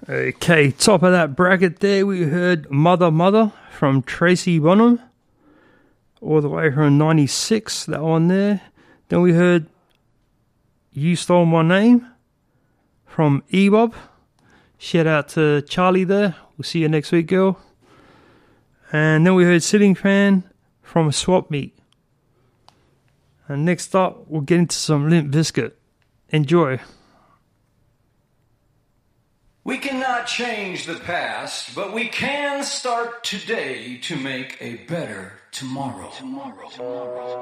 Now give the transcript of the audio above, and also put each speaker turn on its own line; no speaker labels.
Okay, top of that bracket there, we heard Mother Mother from Tracy Bonham, all the way from 96, that one there. Then we heard You Stole My Name from E-Bob. Shout out to Charlie there. We'll see you next week, girl. And then we heard Sitting Fan from Swap Meet. And next up, we'll get into some Limp Bizkit. Enjoy.
We cannot change the past, but we can start today to make a better tomorrow.